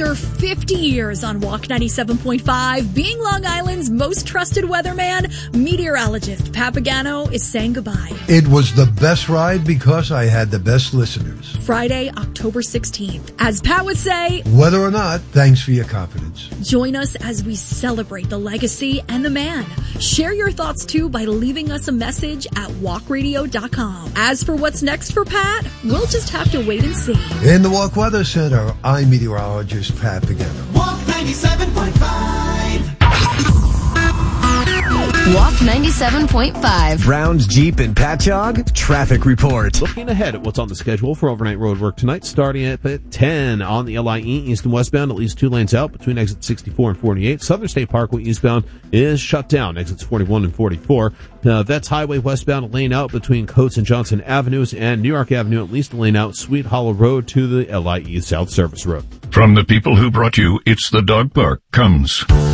After 50 years on Walk 97.5, being Long Island's most trusted weatherman, meteorologist Pat Pagano is saying goodbye. It was the best ride because I had the best listeners. Friday, October 16th. As Pat would say, whether or not, thanks for your confidence. Join us as we celebrate the legacy and the man. Share your thoughts too by leaving us a message at walkradio.com. As for what's next for Pat, we'll just have to wait and see. In the Walk Weather Center, I'm meteorologist Pat Pagano. Walk 97.5. Walk 97.5. Brown's Jeep and Patchogue traffic report. Looking ahead at what's on the schedule for overnight road work tonight, starting at 10 on the LIE east and westbound, at least 2 lanes out between exits 64 and 48. Southern State Parkway eastbound is shut down, exits 41 and 44. That's Highway westbound, a lane out between Coates and Johnson Avenues, and New York Avenue, at least a lane out, Sweet Hollow Road to the LIE South Service Road. From the people who brought you It's the Dog Park comes